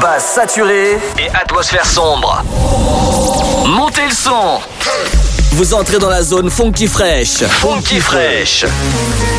basse saturée et atmosphère sombre. Montez le son. Vous entrez dans la zone funky fresh. Funky Fresh.